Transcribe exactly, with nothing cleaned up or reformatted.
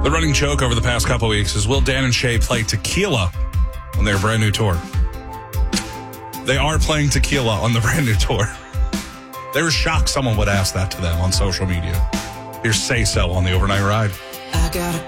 The running joke over the past couple weeks is, will Dan and Shay play tequila on their brand new tour? They are playing tequila on the brand new tour. They were shocked someone would ask that to them on social media. Here's Say So on the Overnight Ride. I got a